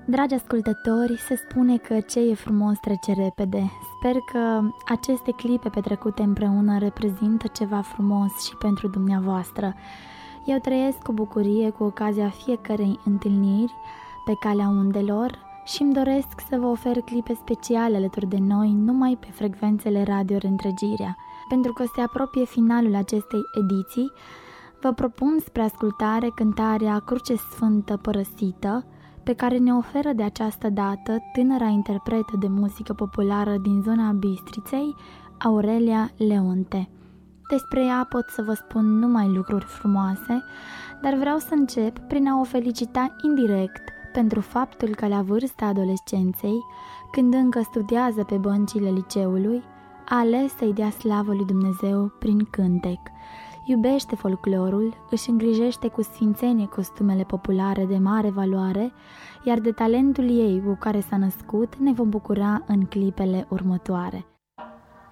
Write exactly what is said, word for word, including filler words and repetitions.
Dragi ascultători, se spune că ce e frumos trece repede. Sper că aceste clipe petrecute împreună reprezintă ceva frumos și pentru dumneavoastră. Eu trăiesc cu bucurie cu ocazia fiecărei întâlniri pe calea undelor și îmi doresc să vă ofer clipe speciale alături de noi numai pe frecvențele Radio Reîntregirea. Pentru că se apropie finalul acestei ediții, vă propun spre ascultare cântarea Cruce Sfântă Părăsită, pe care ne oferă de această dată tânăra interpretă de muzică populară din zona Bistriței, Aurelia Leonte. Despre ea pot să vă spun numai lucruri frumoase, dar vreau să încep prin a o felicita indirect pentru faptul că la vârsta adolescenței, când încă studiază pe băncile liceului, a ales să-i dea slavă lui Dumnezeu prin cântec. Iubește folclorul, își îngrijește cu sfințenie costumele populare de mare valoare, iar de talentul ei cu care s-a născut ne vom bucura în clipele următoare.